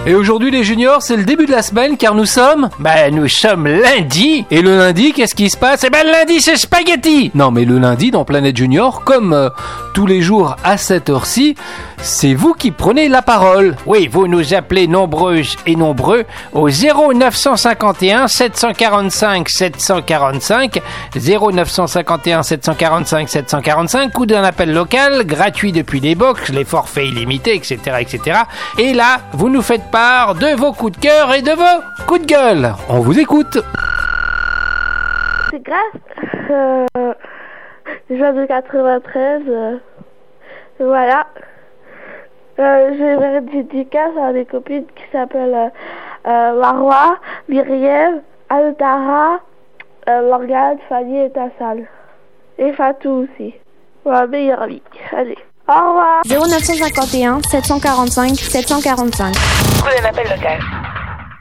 Et aujourd'hui les juniors, c'est le début de la semaine car nous sommes lundi. Et le lundi, qu'est-ce qui se passe? Le lundi c'est spaghetti. Non mais le lundi dans Planète Junior, comme tous les jours à cette heure-ci, c'est vous qui prenez la parole. Oui, vous nous appelez nombreuses et nombreux au 0951 745 745 0951 745 745 ou d'un appel local gratuit depuis les box, les forfaits illimités, etc., etc. Et là, vous nous faites part de vos coups de cœur et de vos coups de gueule. On vous écoute. C'est grâce juin de 93. Voilà. J'ai une dédicace à des copines qui s'appellent Marois, Myriam, Altara, Morgane, Fanny et Tassal. Et Fatou aussi. Ma meilleure amie. Allez. Au revoir. 0951 745 745. Prenez l'appel local.